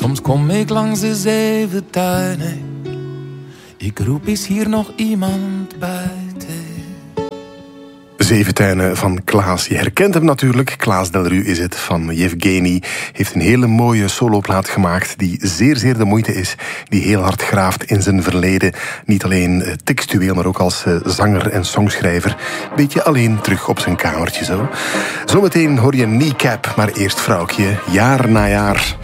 Soms kom ik langs de zeven tuinen. Ik roep, is hier nog iemand buiten? Zeven tuinen van Klaas. Je herkent hem natuurlijk. Klaas Delru is het, van Yevgeny. Heeft een hele mooie soloplaat gemaakt die zeer, zeer de moeite is. Die heel hard graaft in zijn verleden. Niet alleen textueel, maar ook als zanger en songschrijver. Beetje alleen terug op zijn kamertje zo. Zometeen hoor je Kneecap, maar eerst Vrouwtje. Jaar na jaar